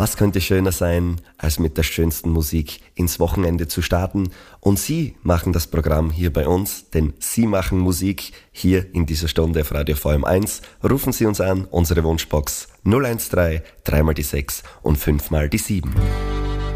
Was könnte schöner sein, als mit der schönsten Musik ins Wochenende zu starten? Und Sie machen das Programm hier bei uns, denn Sie machen Musik hier in dieser Stunde auf Radio VM1. Rufen Sie uns an, unsere Wunschbox 013 3 mal die 6 und 5 mal die 7.